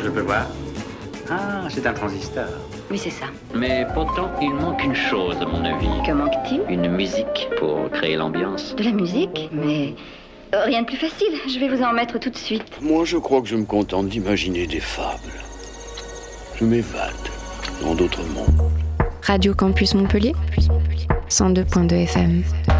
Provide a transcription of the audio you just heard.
Je peux voir? Ah, c'est un transistor. Oui, c'est ça. Mais pourtant, il manque une chose, à mon avis. Que manque-t-il? Une musique pour créer l'ambiance. De la musique? Mais rien de plus facile. Je vais vous en mettre tout de suite. Moi, je crois que je me contente d'imaginer des fables. Je m'évade dans d'autres mondes. Radio Campus Montpellier, 102.2 FM.